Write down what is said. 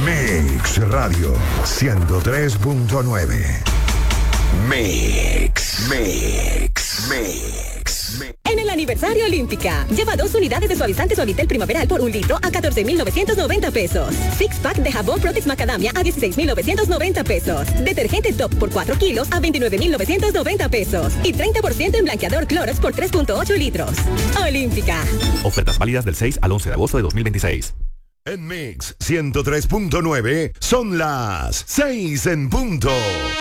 Mix Radio 103.9. Mix. En el aniversario Olímpica, lleva 2 unidades de suavizante Suavitel primaveral por 1 litro a 14,990 pesos. Six pack de jabón Protex Macadamia a 16,990 pesos. Detergente Top por 4 kilos a 29,990 pesos. Y 30% en blanqueador Clorox por 3,8 litros. Olímpica. Ofertas válidas del 6 al 11 de agosto de 2026. En Mix 103.9 son las 6 en punto.